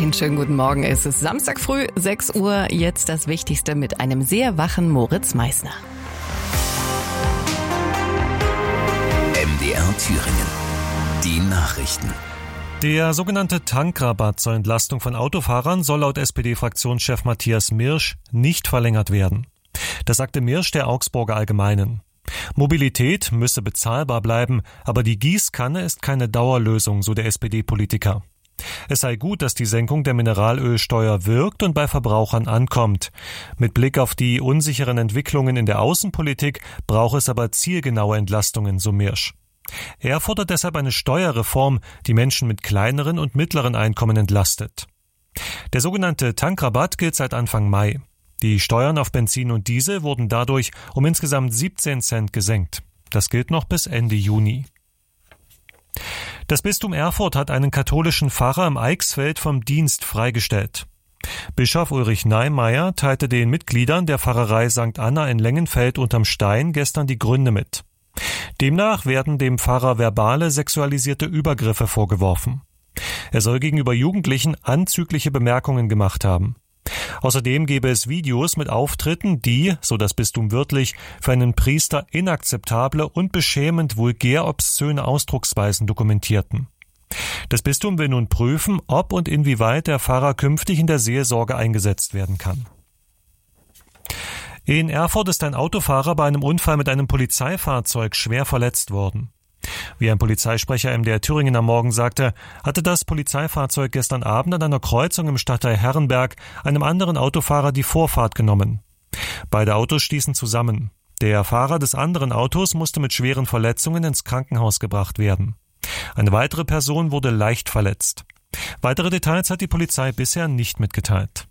Einen schönen guten Morgen. Es ist Samstag früh, 6 Uhr. Jetzt das Wichtigste mit einem sehr wachen Moritz Meissner. MDR Thüringen. Die Nachrichten. Der sogenannte Tankrabatt zur Entlastung von Autofahrern soll laut SPD-Fraktionschef Matthias Mirsch nicht verlängert werden. Das sagte Mirsch der Augsburger Allgemeinen. Mobilität müsse bezahlbar bleiben, aber die Gießkanne ist keine Dauerlösung, so der SPD-Politiker. Es sei gut, dass die Senkung der Mineralölsteuer wirkt und bei Verbrauchern ankommt. Mit Blick auf die unsicheren Entwicklungen in der Außenpolitik braucht es aber zielgenaue Entlastungen, so Mirsch. Er fordert deshalb eine Steuerreform, die Menschen mit kleineren und mittleren Einkommen entlastet. Der sogenannte Tankrabatt gilt seit Anfang Mai. Die Steuern auf Benzin und Diesel wurden dadurch um insgesamt 17 Cent gesenkt. Das gilt noch bis Ende Juni. Das Bistum Erfurt hat einen katholischen Pfarrer im Eichsfeld vom Dienst freigestellt. Bischof Ulrich Neimeyer teilte den Mitgliedern der Pfarrei St. Anna in Lengenfeld unterm Stein gestern die Gründe mit. Demnach werden dem Pfarrer verbale sexualisierte Übergriffe vorgeworfen. Er soll gegenüber Jugendlichen anzügliche Bemerkungen gemacht haben. Außerdem gebe es Videos mit Auftritten, die, so das Bistum wörtlich, für einen Priester inakzeptable und beschämend vulgär obszöne Ausdrucksweisen dokumentierten. Das Bistum will nun prüfen, ob und inwieweit der Pfarrer künftig in der Seelsorge eingesetzt werden kann. In Erfurt ist ein Autofahrer bei einem Unfall mit einem Polizeifahrzeug schwer verletzt worden. Wie ein Polizeisprecher MDR Thüringen am Morgen sagte, hatte das Polizeifahrzeug gestern Abend an einer Kreuzung im Stadtteil Herrenberg einem anderen Autofahrer die Vorfahrt genommen. Beide Autos stießen zusammen. Der Fahrer des anderen Autos musste mit schweren Verletzungen ins Krankenhaus gebracht werden. Eine weitere Person wurde leicht verletzt. Weitere Details hat die Polizei bisher nicht mitgeteilt.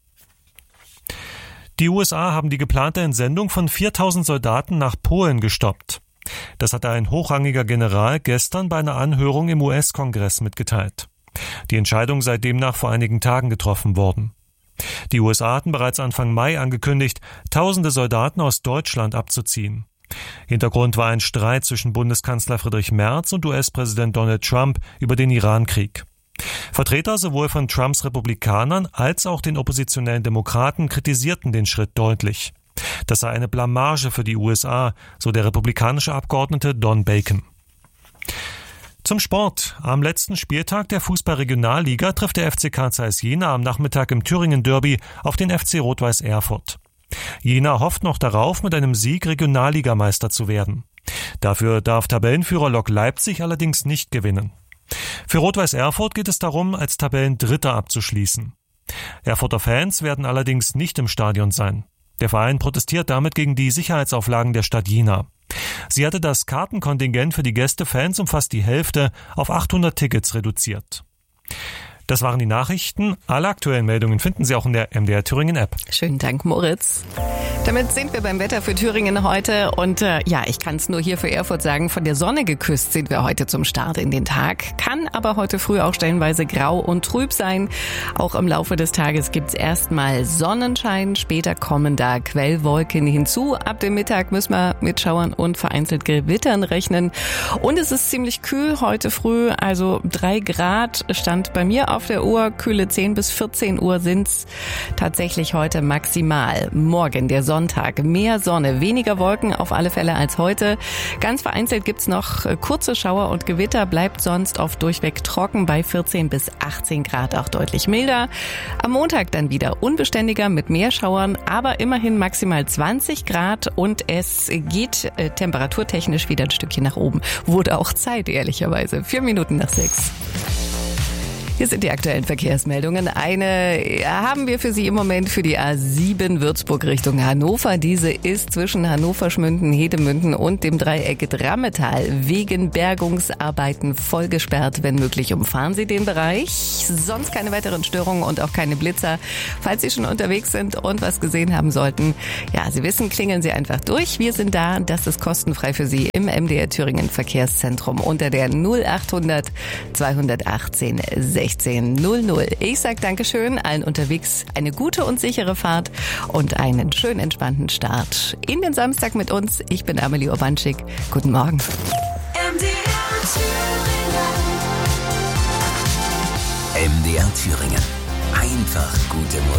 Die USA haben die geplante Entsendung von 4.000 Soldaten nach Polen gestoppt. Das hatte ein hochrangiger General gestern bei einer Anhörung im US-Kongress mitgeteilt. Die Entscheidung sei demnach vor einigen Tagen getroffen worden. Die USA hatten bereits Anfang Mai angekündigt, tausende Soldaten aus Deutschland abzuziehen. Hintergrund war ein Streit zwischen Bundeskanzler Friedrich Merz und US-Präsident Donald Trump über den Iran-Krieg. Vertreter sowohl von Trumps Republikanern als auch den oppositionellen Demokraten kritisierten den Schritt deutlich. Das sei eine Blamage für die USA, so der republikanische Abgeordnete Don Bacon. Zum Sport. Am letzten Spieltag der Fußball-Regionalliga trifft der FC Carl Zeiss Jena am Nachmittag im Thüringen-Derby auf den FC Rot-Weiß Erfurt. Jena hofft noch darauf, mit einem Sieg Regionalligameister zu werden. Dafür darf Tabellenführer Lok Leipzig allerdings nicht gewinnen. Für Rot-Weiß Erfurt geht es darum, als Tabellendritter abzuschließen. Erfurter Fans werden allerdings nicht im Stadion sein. Der Verein protestiert damit gegen die Sicherheitsauflagen der Stadt Jena. Sie hatte das Kartenkontingent für die Gästefans um fast die Hälfte auf 800 Tickets reduziert. Das waren die Nachrichten. Alle aktuellen Meldungen finden Sie auch in der MDR Thüringen App. Schönen Dank, Moritz. Damit sind wir beim Wetter für Thüringen heute. Und ich kann es nur hier für Erfurt sagen, von der Sonne geküsst sind wir heute zum Start in den Tag. Kann aber heute früh auch stellenweise grau und trüb sein. Auch im Laufe des Tages gibt's erstmal Sonnenschein. Später kommen da Quellwolken hinzu. Ab dem Mittag müssen wir mit Schauern und vereinzelt Gewittern rechnen. Und es ist ziemlich kühl heute früh. Also 3 Grad stand bei mir auf der Uhr. Kühle 10 bis 14 Uhr sind's tatsächlich heute maximal. Morgen, der Sonntag, mehr Sonne, weniger Wolken auf alle Fälle als heute. Ganz vereinzelt gibt's noch kurze Schauer und Gewitter, bleibt sonst oft durchweg trocken bei 14 bis 18 Grad, auch deutlich milder. Am Montag dann wieder unbeständiger mit mehr Schauern, aber immerhin maximal 20 Grad und es geht temperaturtechnisch wieder ein Stückchen nach oben. Wurde auch Zeit, ehrlicherweise. 4 Minuten nach 6. Hier sind die aktuellen Verkehrsmeldungen. Eine haben wir für Sie im Moment für die A7 Würzburg Richtung Hannover. Diese ist zwischen Hannover-Schmünden, Hedemünden und dem Dreieck Drammetal wegen Bergungsarbeiten voll gesperrt. Wenn möglich, umfahren Sie den Bereich. Sonst keine weiteren Störungen und auch keine Blitzer. Falls Sie schon unterwegs sind und was gesehen haben sollten, ja, Sie wissen, klingeln Sie einfach durch. Wir sind da. Das ist kostenfrei für Sie im MDR Thüringen Verkehrszentrum unter der 0800 218 1600. Ich sag Dankeschön, allen unterwegs eine gute und sichere Fahrt und einen schön entspannten Start in den Samstag mit uns. Ich bin Amelie Urbanschik. Guten Morgen. MDR Thüringen. Einfach gute Musik.